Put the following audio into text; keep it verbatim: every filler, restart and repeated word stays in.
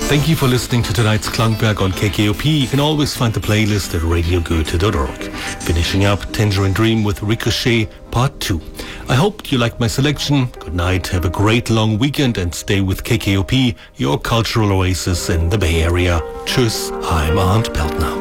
Thank you for listening to tonight's Klangberg on K K O P. You can always find the playlist at radio goethe dot org. Finishing up Tangerine Dream with Ricochet Part two. I hope you liked my selection. Good night, have a great long weekend and stay with K K O P, your cultural oasis in the Bay Area. Tschüss, I'm Arndt Peltner.